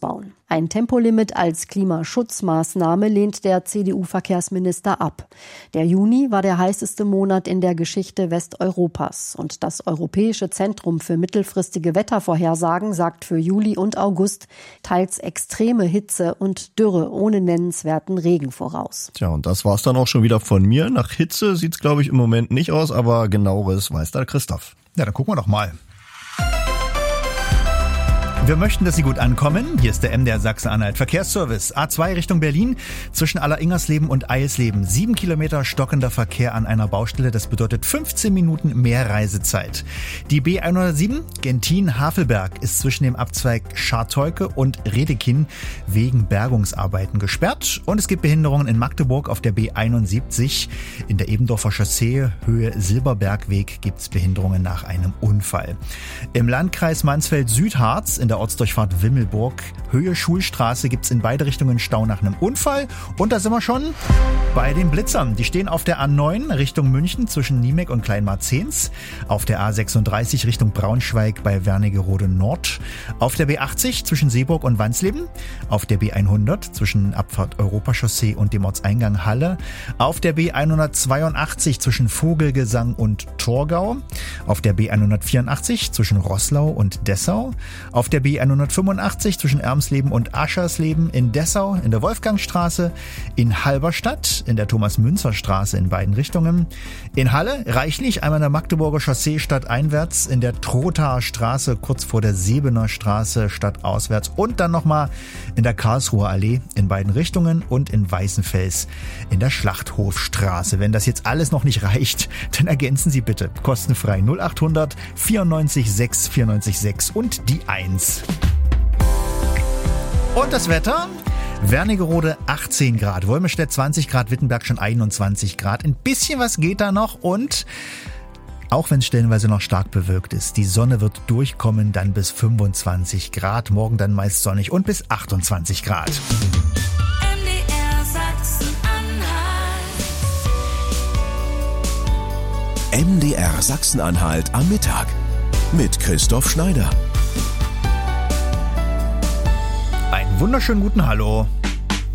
ausbauen. Ein Tempolimit als Klimaschutzmaßnahme lehnt der CDU-Verkehrsminister ab. Der Juni war der heißeste Monat in der Geschichte Westeuropas. Und das Europäische Zentrum für mittelfristige Wettervorhersagen sagt für Juli und August teils extreme Hitze und Dürre ohne nennenswerten Regen voraus. Tja, und das war's dann auch schon wieder von mir. Nach Hitze sieht's, glaube ich, im Moment nicht aus, aber genaueres weiß da Christoph. Ja, dann gucken wir doch mal. Wir möchten, dass Sie gut ankommen. Hier ist der MDR Sachsen-Anhalt Verkehrsservice. A2 Richtung Berlin zwischen Alleringersleben und Eisleben. 7 Kilometer stockender Verkehr an einer Baustelle. Das bedeutet 15 Minuten mehr Reisezeit. Die B107 Gentin-Havelberg ist zwischen dem Abzweig Scharteuke und Redekin wegen Bergungsarbeiten gesperrt. Und es gibt Behinderungen in Magdeburg auf der B71. In der Ebendorfer Chaussee Höhe Silberbergweg gibt es Behinderungen nach einem Unfall. Im Landkreis Mansfeld-Südharz in der Ortsdurchfahrt Wimmelburg, Höhe Schulstraße, gibt's in beide Richtungen Stau nach einem Unfall. Und da sind wir schon bei den Blitzern. Die stehen auf der A9 Richtung München zwischen Niemek und Kleinmarzens, auf der A36 Richtung Braunschweig bei Wernigerode Nord, auf der B80 zwischen Seeburg und Wansleben, auf der B100 zwischen Abfahrt Europachaussee und dem Ortseingang Halle, auf der B182 zwischen Vogelgesang und Torgau, auf der B184 zwischen Roßlau und Dessau, auf der B185 zwischen Ermsleben und Aschersleben in Dessau, in der Wolfgangstraße, in Halberstadt, in der Thomas-Münzer-Straße in beiden Richtungen, in Halle, reichlich, einmal in der Magdeburger Chaussee stadteinwärts, in der Trothaer Straße kurz vor der Sebener Straße stadtauswärts und dann nochmal in der Karlsruher Allee in beiden Richtungen und in Weißenfels in der Schlachthofstraße. Wenn das jetzt alles noch nicht reicht, dann ergänzen Sie bitte kostenfrei 0800 94 6 94 6 und die 1. Und das Wetter? Wernigerode 18 Grad, Wolmirstedt 20 Grad, Wittenberg schon 21 Grad. Ein bisschen was geht da noch und auch wenn es stellenweise noch stark bewölkt ist, die Sonne wird durchkommen, dann bis 25 Grad. Morgen dann meist sonnig und bis 28 Grad. MDR Sachsen-Anhalt am Mittag mit Christoph Schneider. Einen wunderschönen guten Hallo.